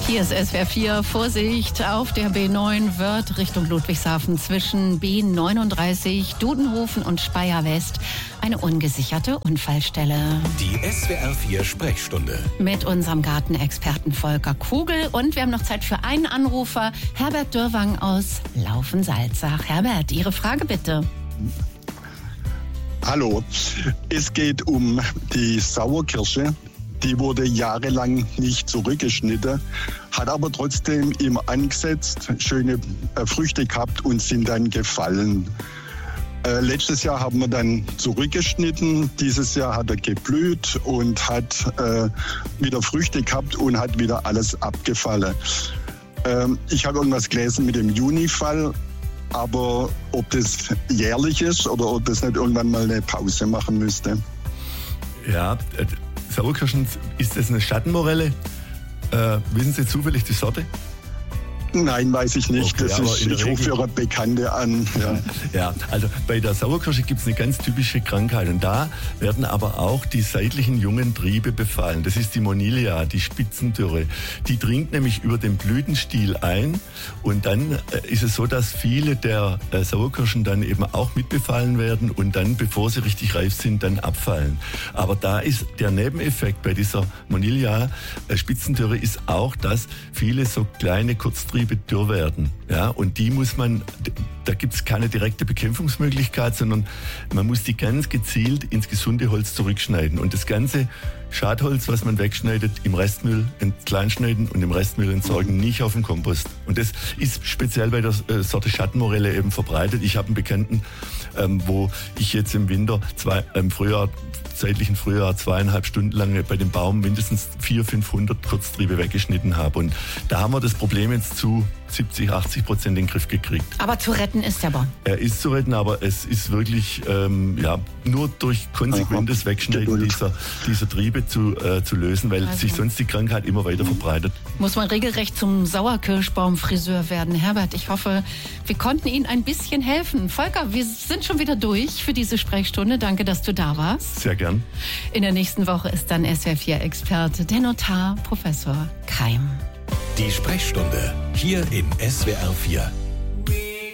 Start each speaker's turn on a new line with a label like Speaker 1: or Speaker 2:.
Speaker 1: Hier ist SWR 4. Vorsicht auf der B9 wird Richtung Ludwigshafen zwischen B39, Dudenhofen und Speyer West eine ungesicherte Unfallstelle.
Speaker 2: Die SWR 4 Sprechstunde.
Speaker 1: Mit unserem Gartenexperten Volker Kugel. Und wir haben noch Zeit für einen Anrufer, Herbert Dürrwang aus Laufen-Salzach. Herbert, Ihre Frage bitte.
Speaker 3: Hallo, es geht um die Sauerkirsche. Die wurde jahrelang nicht zurückgeschnitten, hat aber trotzdem immer angesetzt, schöne Früchte gehabt und sind dann gefallen. Letztes Jahr haben wir dann zurückgeschnitten, dieses Jahr hat er geblüht und hat wieder Früchte gehabt und hat wieder alles abgefallen. Ich habe irgendwas gelesen mit dem Junifall, aber ob das jährlich ist oder ob das nicht irgendwann mal eine Pause machen müsste.
Speaker 4: Ja, Sauerkirschen, ist das eine Schattenmorelle? Wissen Sie zufällig die Sorte?
Speaker 3: Nein, weiß ich nicht.
Speaker 4: Okay,
Speaker 3: ich rufe Ihre Bekannte an. Ja.
Speaker 4: Ja, also bei der Sauerkirsche gibt es eine ganz typische Krankheit. Und da werden aber auch die seitlichen jungen Triebe befallen. Das ist die Monilia, die Spitzendürre. Die dringt nämlich über den Blütenstiel ein. Und dann ist es so, dass viele der Sauerkirschen dann eben auch mitbefallen werden und dann, bevor sie richtig reif sind, dann abfallen. Aber da ist der Nebeneffekt bei dieser Monilia Spitzendürre ist auch, dass viele so kleine Kurztriebe dürr werden. Ja, und die muss man, da gibt es keine direkte Bekämpfungsmöglichkeit, sondern man muss die ganz gezielt ins gesunde Holz zurückschneiden. Und das ganze Schadholz, was man wegschneidet, im Restmüll kleinschneiden und im Restmüll entsorgen, nicht auf dem Kompost. Und das ist speziell bei der Sorte Schattenmorelle eben verbreitet. Ich habe einen Bekannten, wo ich jetzt im Winter, zeitlichen Frühjahr 2,5 Stunden lang bei dem Baum mindestens 400-500 Kurztriebe weggeschnitten habe. Und da haben wir das Problem jetzt zu 70-80% in den Griff gekriegt.
Speaker 1: Aber zu retten ist der Baum.
Speaker 4: Er ist zu retten, aber es ist wirklich nur durch konsequentes Wegschneiden dieser Triebe zu lösen, weil sich sonst die Krankheit immer weiter verbreitet.
Speaker 1: Muss man regelrecht zum Sauerkirschbaumfriseur werden. Herbert, ich hoffe, wir konnten Ihnen ein bisschen helfen. Volker, wir sind schon wieder durch für diese Sprechstunde. Danke, dass du da warst.
Speaker 4: Sehr gern.
Speaker 1: In der nächsten Woche ist dann SWR 4-Experte, der Notar Professor Keim.
Speaker 2: Die Sprechstunde hier in SWR 4.